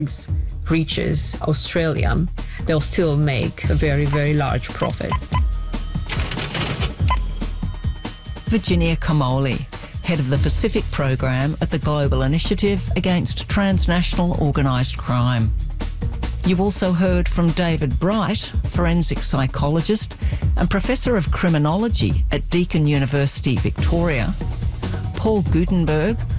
reaches Australia, they'll still make a very, very large profit. Virginia Kamoli, head of the Pacific Program at the Global Initiative Against Transnational Organised Crime. You also heard from David Bright, forensic psychologist and Professor of Criminology at Deakin University, Victoria, Paul Gutenberg,